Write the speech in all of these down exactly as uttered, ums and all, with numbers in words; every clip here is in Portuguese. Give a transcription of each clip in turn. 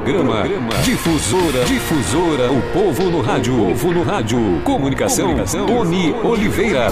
Programa, Programa Difusora, Difusora, o povo no rádio, o povo no rádio. Comunicação, Comunicação Tony Oliveira.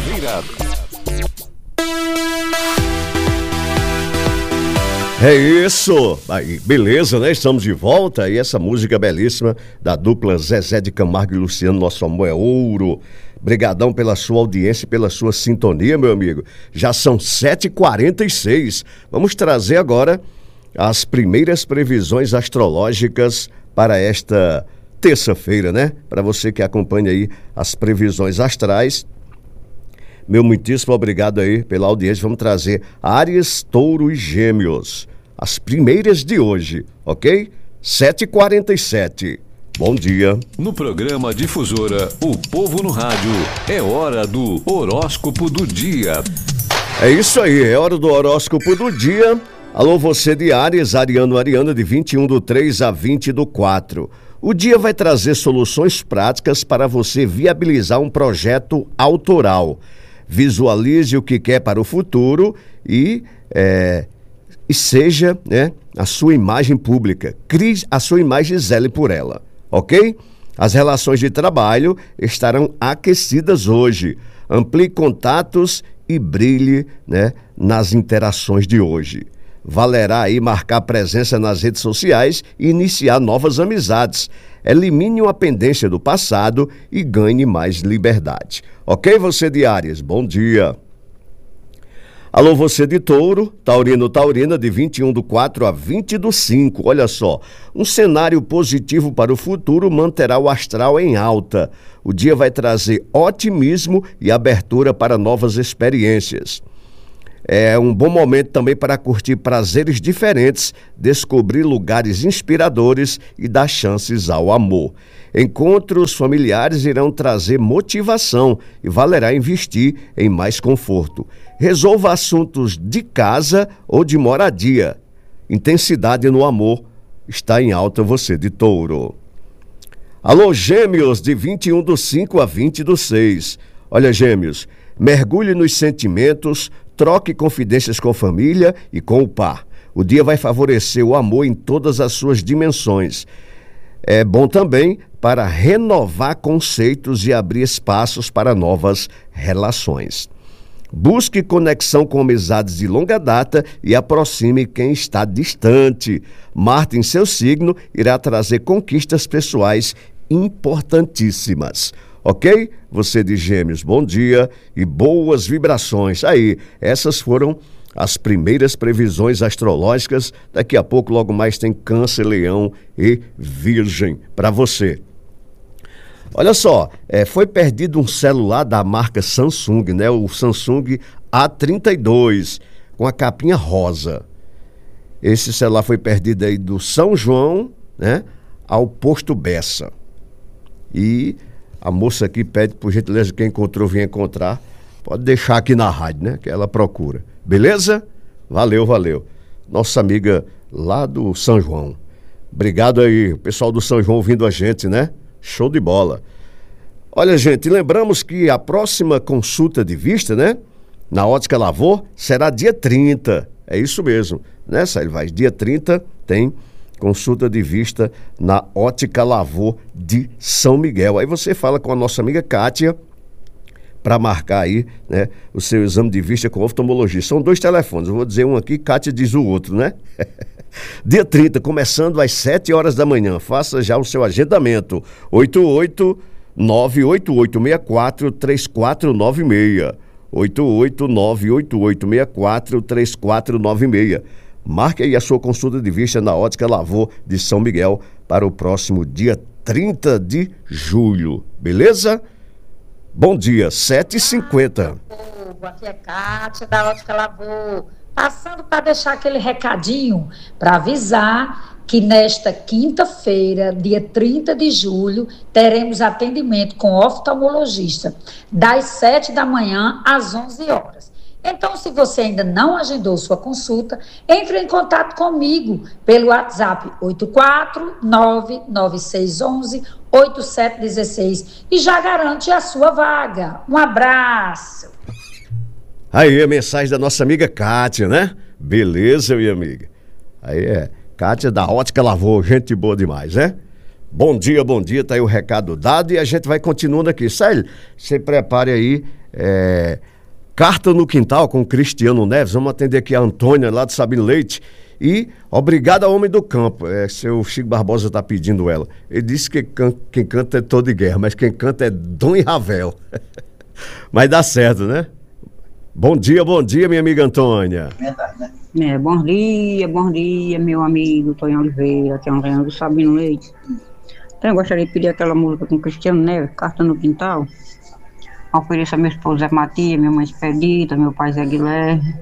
É isso, aí, beleza, né? Estamos de volta e essa música belíssima da dupla Zezé de Camargo e Luciano, Nosso Amor é Ouro. Brigadão pela sua audiência e pela sua sintonia, meu amigo. Já são sete e quarenta e seis. Vamos trazer agora as primeiras previsões astrológicas para esta terça-feira, né? Para você que acompanha aí as previsões astrais. Meu muitíssimo obrigado aí pela audiência. Vamos trazer Áries, Touro e Gêmeos. As primeiras de hoje, ok? sete e quarenta e sete. Bom dia. No programa Difusora, o povo no rádio, é hora do horóscopo do dia. É isso aí, é hora do horóscopo do dia. Alô, você de Áries, Ariano, Ariana, de vinte e um do três a vinte do quatro. O dia vai trazer soluções práticas para você viabilizar um projeto autoral. Visualize o que quer para o futuro e, é, e seja, né, a sua imagem pública. Crie a sua imagem e zele por ela, ok? As relações de trabalho estarão aquecidas hoje. Amplie contatos e brilhe, né, nas interações de hoje. Valerá aí marcar presença nas redes sociais e iniciar novas amizades. Elimine uma pendência do passado e ganhe mais liberdade. Ok, você de Áries? Bom dia. Alô, você de Touro, Taurino, Taurina, de vinte e um do quatro a vinte do cinco. Olha só, um cenário positivo para o futuro manterá o astral em alta. O dia vai trazer otimismo e abertura para novas experiências. É um bom momento também para curtir prazeres diferentes, descobrir lugares inspiradores e dar chances ao amor. Encontros familiares irão trazer motivação e valerá investir em mais conforto. Resolva assuntos de casa ou de moradia. Intensidade no amor está em alta, você de Touro. Alô, Gêmeos, de vinte e um do cinco a vinte do seis. Olha, Gêmeos, mergulhe nos sentimentos, troque confidências com a família e com o par. O dia vai favorecer o amor em todas as suas dimensões. É bom também para renovar conceitos e abrir espaços para novas relações. Busque conexão com amizades de longa data e aproxime quem está distante. Marte em seu signo irá trazer conquistas pessoais importantíssimas. Ok? Você de Gêmeos, bom dia e boas vibrações. Aí, essas foram as primeiras previsões astrológicas. Daqui a pouco, logo mais, tem Câncer, Leão e Virgem para você. Olha só, é, foi perdido um celular da marca Samsung, né? O Samsung A trinta e dois, com a capinha rosa. Esse celular foi perdido aí do São João, né, ao Posto Bessa. E a moça aqui pede, por gentileza, quem encontrou, vinha encontrar. Pode deixar aqui na rádio, né? Que ela procura. Beleza? Valeu, valeu. Nossa amiga lá do São João. Obrigado aí, o pessoal do São João ouvindo a gente, né? Show de bola. Olha, gente, lembramos que a próxima consulta de vista, né? Na Ótica Lavor, será dia trinta. É isso mesmo, né, Saíl Vaz? Dia trinta tem consulta de vista na Ótica Lavor de São Miguel. Aí você fala com a nossa amiga Kátia para marcar aí, né, o seu exame de vista com oftalmologista. São dois telefones, eu vou dizer um aqui, Kátia diz o outro, né? Dia trinta, começando às sete horas da manhã. Faça já o seu agendamento. oito oito nove oito oito seis quatro três quatro nove seis. oito oito nove oito oito seis quatro três quatro nove seis. Marque aí a sua consulta de vista na Ótica Lavor de São Miguel para o próximo dia trinta de julho. Beleza? Bom dia, sete e cinquenta. Ah, aqui é Kátia da Ótica Lavor. Passando para deixar aquele recadinho para avisar que nesta quinta-feira, dia trinta de julho, teremos atendimento com oftalmologista das sete da manhã às onze horas. Então, se você ainda não agendou sua consulta, entre em contato comigo pelo WhatsApp oito quatro nove nove seis um um oito sete um seis e já garante a sua vaga. Um abraço! Aí a mensagem da nossa amiga Kátia, né? Beleza, minha amiga. Aí é Kátia da Ótica Lavô, gente boa demais, né? Bom dia, bom dia, tá aí o recado dado e a gente vai continuando aqui. Célio, você prepare aí, é, Carta no Quintal com o Cristiano Neves, vamos atender aqui a Antônia lá de Sabino Leite e obrigado ao Homem do Campo, é, seu Chico Barbosa tá pedindo ela. Ele disse que can, quem canta é Todo de Guerra, mas quem canta é Dom e Ravel. Mas dá certo, né? Bom dia, bom dia, minha amiga Antônia. É, bom dia, bom dia, meu amigo Tonho Oliveira, que é um reino do Sabino Leite. Então, eu gostaria de pedir aquela música com Cristiano Neves, Carta no Quintal. Ofereço a meu esposo Zé Matias, minha mãe Expedita, meu pai Zé Guilherme,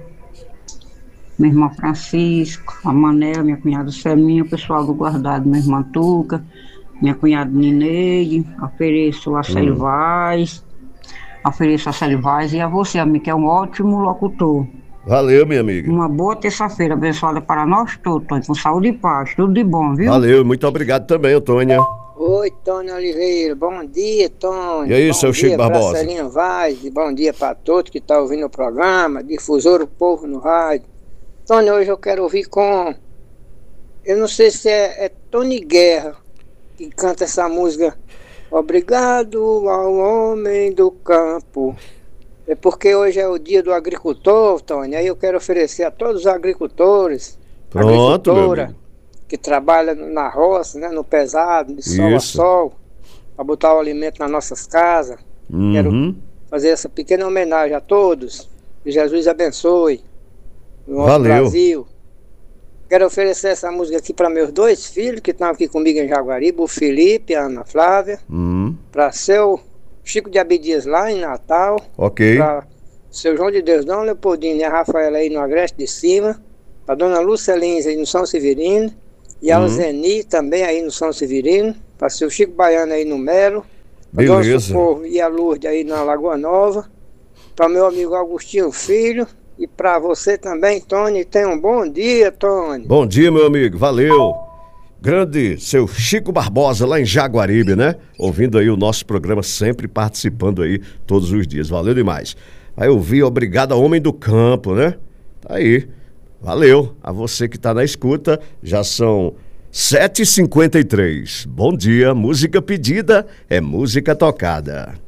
meu irmão Francisco, a Manel, minha cunhada Selminha, o pessoal do Guardado, minha irmã Tuca, minha cunhada Nineide, ofereço a Célio hum. Vaz, ofereço a Célio Vaz e a você, amigo, que é um ótimo locutor. Valeu, minha amiga. Uma boa terça-feira abençoada para nós todos, Tony, com saúde e paz, tudo de bom, viu? Valeu, muito obrigado também, Antônia. Oi, Tony Oliveira, bom dia, Tony. E aí, bom seu dia Chico Barbosa? Celinha Vaz, e bom dia para todos que estão ouvindo o programa, Difusor do Povo no Rádio. Tony, hoje eu quero ouvir com, eu não sei se é, é Tony Guerra que canta essa música, Obrigado ao Homem do Campo. É porque hoje é o dia do agricultor, Tony, aí eu quero oferecer a todos os agricultores, Pronto, meu amigo, que trabalham na roça, né, no pesado, de sol Isso. a sol, para botar o alimento nas nossas casas. Uhum. Quero fazer essa pequena homenagem a todos, que Jesus abençoe o nosso Valeu. Brasil. Quero oferecer essa música aqui para meus dois filhos, que estão aqui comigo em Jaguaribe, o Felipe e a Ana Flávia, Uhum. para seu Chico de Abdias lá em Natal, Ok. para seu João de Deus, Dom Leopoldino e a Rafaela aí no Agreste de Cima, para dona Lúcia Lins aí no São Severino, e a Uhum. Zeni também aí no São Severino, para seu Chico Baiano aí no Melo, para dona Beleza. Socorro e a Lourdes aí na Lagoa Nova, para meu amigo Agostinho Filho, e para você também, Tony. Tenha um bom dia, Tony. Bom dia, meu amigo, valeu. Grande seu Chico Barbosa lá em Jaguaribe, né? Ouvindo aí o nosso programa, sempre participando aí todos os dias. Valeu demais. Vai ouvir Obrigado ao Homem do Campo, né? Tá aí. Valeu. A você que tá na escuta, já são sete e cinquenta e três. Bom dia, música pedida é música tocada.